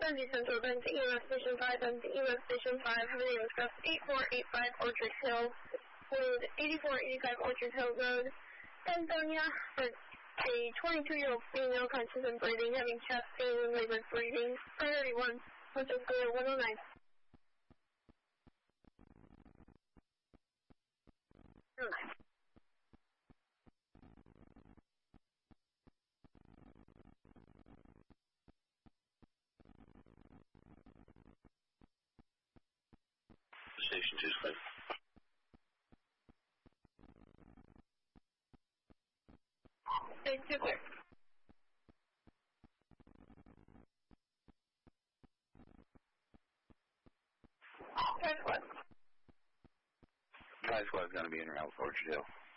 Dundee Central, then to EMS Station 5, then to EMS Station 5, heading express 8485 Orchard Hill, with 8485 Orchard Hill Road, Ansonia, for a 22-year-old female conscious and breathing, having chest pain and labored breathing, priority 1, which is clear 109. Station 2's clear. Station 2 clear. Drive squad. Drive squad's going to be in route Orchard Hill.